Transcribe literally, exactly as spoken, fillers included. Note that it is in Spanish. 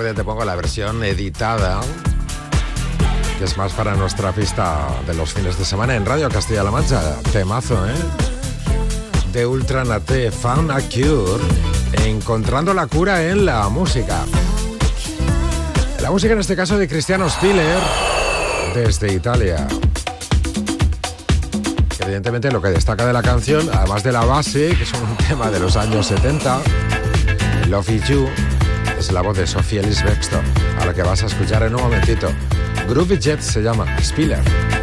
tarde te pongo la versión editada, que es más para nuestra pista de los fines de semana en Radio Castilla-La Mancha. Temazo, ¿eh? De Ultranate, Found a Cure, encontrando la cura en la música. La música en este caso de Cristiano Spiller, desde Italia. Evidentemente lo que destaca de la canción, además de la base, que es un tema de los años setenta, Love Is You, es la voz de Sofía Ellis Bextor, a la que vas a escuchar en un momentito. Groovy Jet se llama, Spiller.